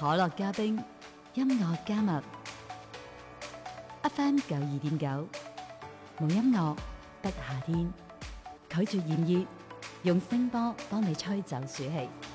可樂加冰，音樂加密。FM 92.9，冇音樂不夏天。拒絕炎熱，用聲波幫你吹走暑氣。